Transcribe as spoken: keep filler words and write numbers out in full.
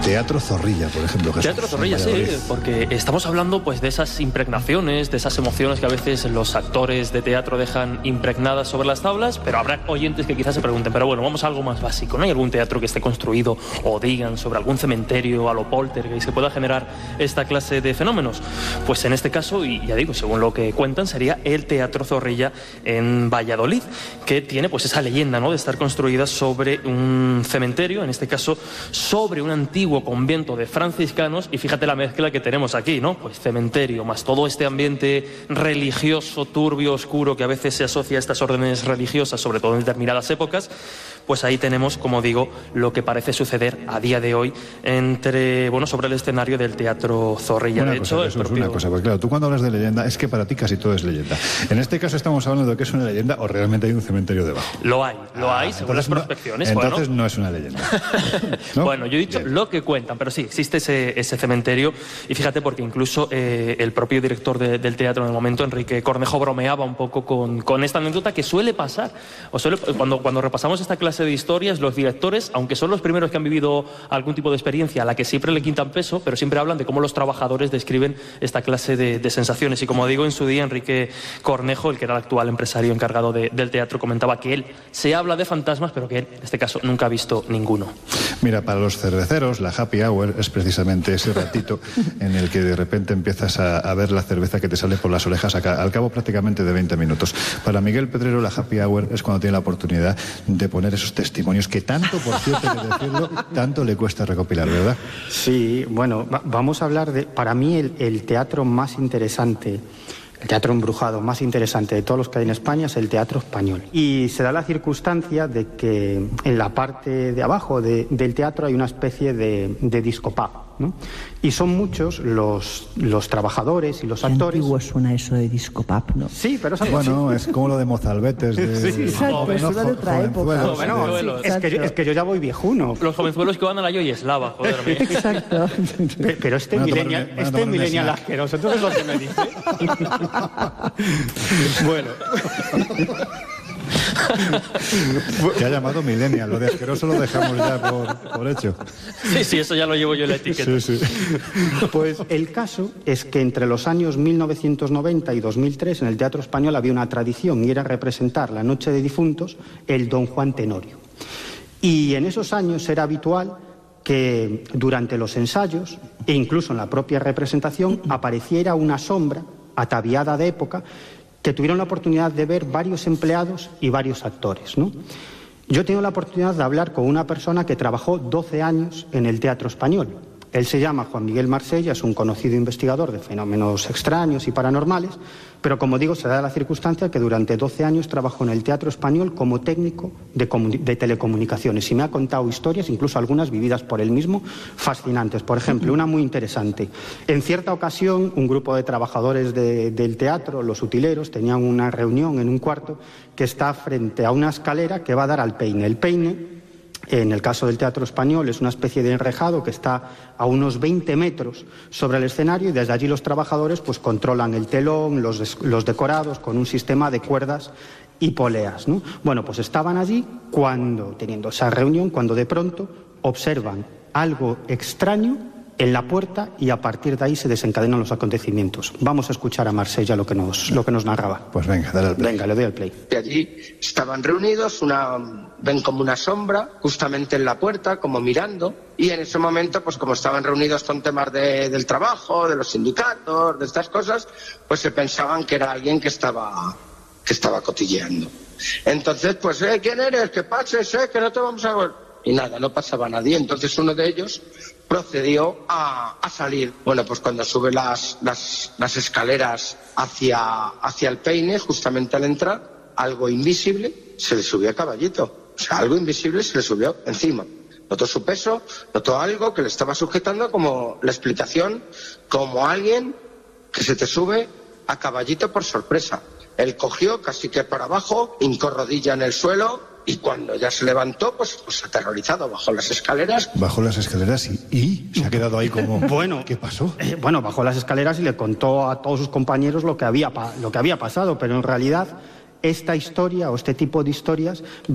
Teatro Zorrilla, por ejemplo. Jesús, Teatro Zorrilla, sí, porque estamos hablando pues de esas impregnaciones, de esas emociones que a veces los actores de teatro dejan impregnadas sobre las tablas, pero habrá oyentes que quizás se pregunten, pero bueno, vamos a algo más básico. ¿No hay algún teatro que esté construido o digan sobre algún cementerio a lo poltergeist que pueda generar esta clase de fenómenos? Pues en este caso, y ya digo, según lo que cuentan, sería el Teatro Zorrilla en Valladolid, que tiene pues esa leyenda, ¿no?, de estar construida sobre un cementerio, en este caso sobre un antiguo convento de franciscanos, y fíjate la mezcla que tenemos aquí, ¿no? Pues cementerio más todo este ambiente religioso, turbio, oscuro, que a veces se asocia a estas órdenes religiosas, sobre todo en determinadas épocas. Pues ahí tenemos, como digo, lo que parece suceder a día de hoy entre, bueno, sobre el escenario del Teatro Zorrilla. Una de cosa, hecho, eso el propio... es una cosa, porque claro, tú cuando hablas de leyenda, es que para ti casi todo es leyenda. En este caso estamos hablando de que es una leyenda o realmente hay un cementerio debajo. Lo hay, lo ah, hay, según las prospecciones. No, entonces bueno. no es una leyenda, ¿no? Bueno, yo he dicho Bien. lo que cuentan, pero sí, existe ese, ese cementerio, y fíjate porque incluso eh, el propio director de, del teatro en el momento, Enrique Cornejo, bromeaba un poco con, con esta anécdota que suele pasar, o suele, cuando, cuando repasamos esta clase de historias, los directores, aunque son los primeros que han vivido algún tipo de experiencia a la que siempre le quitan peso, pero siempre hablan de cómo los trabajadores describen esta clase de, de sensaciones. Y como digo, en su día Enrique Cornejo, el que era el actual empresario encargado de, del teatro, comentaba que él se habla de fantasmas, pero que él, en este caso, nunca ha visto ninguno. Mira, para los cerveceros, la happy hour es precisamente ese ratito en el que de repente empiezas a, a ver la cerveza que te sale por las orejas acá, al cabo prácticamente de veinte minutos. Para Miguel Pedrero, la happy hour es cuando tiene la oportunidad de poner esos testimonios que tanto, por cierto, que decirlo, tanto le cuesta recopilar, ¿verdad? Sí, bueno, va, vamos a hablar de, para mí, el, el teatro más interesante, el teatro embrujado más interesante de todos los que hay en España es el teatro español. Y se da la circunstancia de que en la parte de abajo de, del teatro hay una especie de, de disco pub, ¿no? Y son muchos los, los trabajadores y los actores. Qué antiguo suena eso de disco pub, ¿no? Sí, pero es algo Bueno, así. Es como lo de Mozalbetes. De... Sí, exacto, es una de otra época. No, bueno, sí, es, que yo, es que yo ya voy viejuno. Los jovenzuelos que van a la Yo y Eslava, joder. Exacto. Pero este Van a tomar millennial, un- van a este tomar un millennial snack. asqueroso, entonces lo que me dice. Bueno. Te ha llamado millennial, lo de asqueroso lo dejamos ya por, por hecho. Sí, sí, eso ya lo llevo yo en la etiqueta. Sí, sí. Pues el caso es que entre los años mil novecientos noventa y dos mil tres en el Teatro Español había una tradición y era representar la Noche de Difuntos el Don Juan Tenorio. Y en esos años era habitual que durante los ensayos e incluso en la propia representación apareciera una sombra ataviada de época que tuvieron la oportunidad de ver varios empleados y varios actores, ¿no? Yo he tenido la oportunidad de hablar con una persona que trabajó doce años en el Teatro Español. Él se llama Juan Miguel Marsella, es un conocido investigador de fenómenos extraños y paranormales, pero como digo, se da la circunstancia que durante doce años trabajó en el Teatro Español como técnico de, de telecomunicaciones y me ha contado historias, incluso algunas vividas por él mismo, fascinantes. Por ejemplo, una muy interesante. En cierta ocasión, un grupo de trabajadores de, del teatro, los utileros, tenían una reunión en un cuarto que está frente a una escalera que va a dar al peine. El peine, en el caso del Teatro Español, es una especie de enrejado que está a unos veinte metros sobre el escenario y desde allí los trabajadores pues controlan el telón, los, los decorados con un sistema de cuerdas y poleas, ¿no? Bueno, pues estaban allí cuando, teniendo esa reunión, cuando de pronto observan algo extraño en la puerta y a partir de ahí se desencadenan los acontecimientos. Vamos a escuchar a Marsella lo que nos, lo que nos narraba. Pues venga, dale al play. Venga, le doy al play. Y allí estaban reunidos, una, ven como una sombra justamente en la puerta, como mirando, y en ese momento, pues como estaban reunidos con temas de, del trabajo, de los sindicatos, de estas cosas, pues se pensaban que era alguien que estaba, que estaba cotilleando. Entonces, pues, eh, ¿quién eres? Que pases, eh, que no te vamos a ver. Y nada, no pasaba nadie. Entonces uno de ellos procedió a, a salir. Bueno, pues cuando sube las, las, las escaleras hacia, hacia el peine, justamente al entrar, algo invisible se le subió a caballito. O sea, algo invisible se le subió encima. Notó su peso, notó algo que le estaba sujetando, como la explicación, como alguien que se te sube a caballito por sorpresa. Él cogió casi que para abajo, hincó rodilla en el suelo y cuando ya se levantó, pues, pues aterrorizado, bajó las escaleras. Bajó las escaleras y, y se ha quedado ahí como... Bueno, ¿qué pasó? Eh, bueno, bajó las escaleras y le contó a todos sus compañeros lo que había, lo que había pasado, pero en realidad esta historia o este tipo de historias